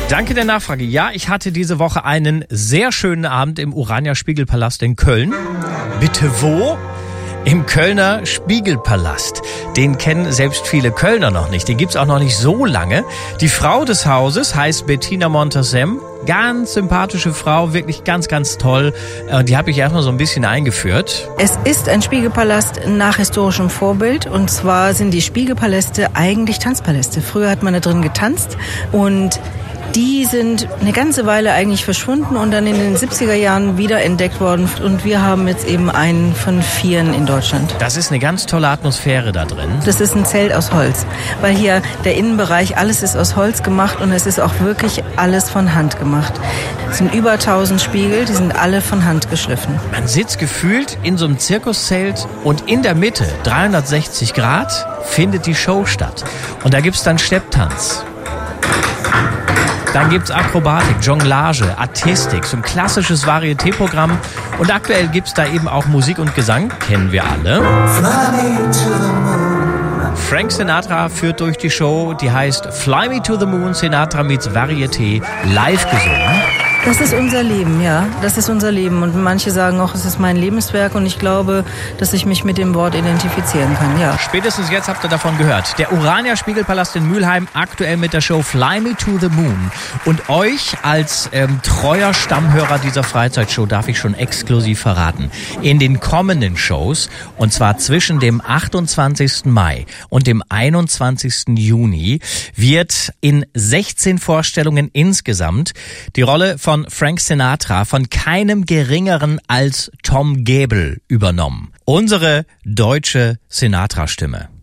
Danke der Nachfrage. Ja, ich hatte diese Woche einen sehr schönen Abend im Urania Spiegelpalast in Köln. Bitte wo? Im Kölner Spiegelpalast. Den kennen selbst viele Kölner noch nicht. Den gibt's auch noch nicht so lange. Die Frau des Hauses heißt Bettina Montasem. Ganz sympathische Frau, wirklich ganz, ganz toll. Die habe ich erstmal so ein bisschen eingeführt. Es ist ein Spiegelpalast nach historischem Vorbild. Und zwar sind die Spiegelpaläste eigentlich Tanzpaläste. Früher hat man da drin getanzt und die sind eine ganze Weile eigentlich verschwunden und dann in den 70er Jahren wieder entdeckt worden. Und wir haben jetzt eben einen von 4 in Deutschland. Das ist eine ganz tolle Atmosphäre da drin. Das ist ein Zelt aus Holz, weil hier der Innenbereich, alles ist aus Holz gemacht und es ist auch wirklich alles von Hand gemacht. Es sind über 1000 Spiegel, die sind alle von Hand geschliffen. Man sitzt gefühlt in so einem Zirkuszelt und in der Mitte, 360 Grad, findet die Show statt. Und da gibt's dann Stepptanz. Dann gibt's Akrobatik, Jonglage, Artistik, so ein klassisches Varieté-Programm. Und aktuell gibt's da eben auch Musik und Gesang, kennen wir alle. Frank Sinatra führt durch die Show, die heißt Fly Me to the Moon, Sinatra meets Varieté, live gesungen. Das ist unser Leben, ja. Das ist unser Leben. Und manche sagen auch, es ist mein Lebenswerk. Und ich glaube, dass ich mich mit dem Wort identifizieren kann, ja. Spätestens jetzt habt ihr davon gehört. Der Urania Spiegelpalast in Mülheim, aktuell mit der Show Fly Me to the Moon. Und euch als treuer Stammhörer dieser Freizeitshow darf ich schon exklusiv verraten. In den kommenden Shows, und zwar zwischen dem 28. Mai und dem 21. Juni, wird in 16 Vorstellungen insgesamt die Rolle von Frank Sinatra von keinem Geringeren als Tom Gäbel übernommen. Unsere deutsche Sinatra-Stimme.